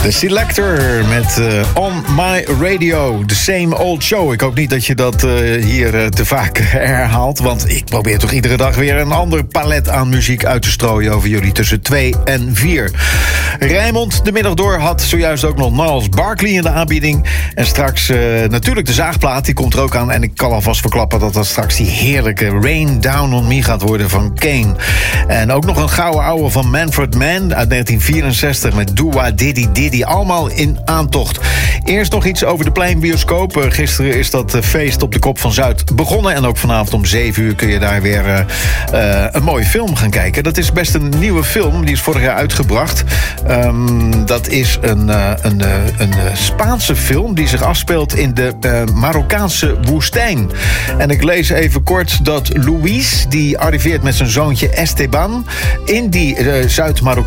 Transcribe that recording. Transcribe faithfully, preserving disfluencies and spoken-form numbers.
The Selector met uh, On My Radio, The Same Old Show. Ik hoop niet dat je dat uh, hier uh, te vaak herhaalt, want ik probeer toch iedere dag weer een ander palet aan muziek uit te strooien over jullie tussen twee en vier. Rijnmond de middag door had zojuist ook nog Gnarls Barkley in de aanbieding. En straks uh, natuurlijk de zaagplaat, die komt er ook aan. En ik kan alvast verklappen dat dat straks die heerlijke Rain Down On Me gaat worden van Kane. En ook nog een gouden ouwe van Manfred Mann uit negentien vierenzestig met Dua Diddy Diddy. Allemaal in aantocht. Eerst nog iets over de Pleinbioscoop. Gisteren is dat feest op de Kop van Zuid begonnen. En ook vanavond om zeven uur kun je daar weer uh, uh, een mooie film gaan kijken. Dat is best een nieuwe film. Die is vorig jaar uitgebracht. Um, dat is een, uh, een, uh, een Spaanse film die zich afspeelt in de uh, Marokkaanse woestijn. En ik lees even kort dat Luis, die arriveert met zijn zoontje Esteban in die uh, Zuid-Marokkaanse